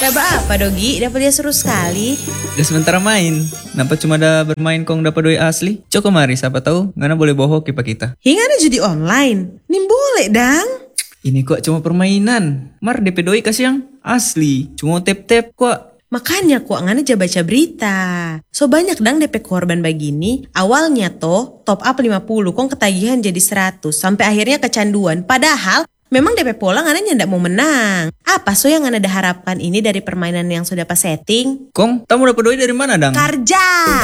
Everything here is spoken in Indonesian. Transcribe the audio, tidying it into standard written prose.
Laba apa Dogi? Dapat dia seru sekali. Udah sementara main. Nampak cuma ada bermain kong dapat doi asli. Coko mari siapa tahu ngana boleh bohong kipa kita. Hingga ada judi online. Nih boleh dang. Ini kok cuma permainan. Mar DP doi kasih yang asli. Cuma tap-tap kok. Makanya kok ngana aja baca berita. So banyak dang DP korban begini. Awalnya toh top up 50 kong ketagihan jadi 100. Sampai akhirnya kecanduan. Padahal memang DP pola ngana ndak mau menang. Apa so yang ngana harapkan ini dari permainan yang sudah pas setting? Kong, kamu dapat doi dari mana dang? Karja.